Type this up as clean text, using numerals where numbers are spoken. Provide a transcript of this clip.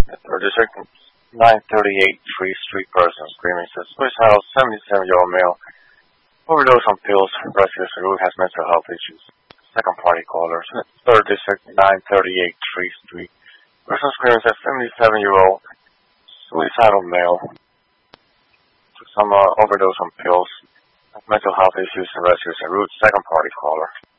Third District, 938 Tree Street person screaming says suicidal 77-year-old male overdose on pills, rescues route has mental health issues. Second party caller. Third District, 938 Tree Street person screaming says 77-year-old suicidal male took some overdose on pills, has mental health issues and rescues route. Second party caller.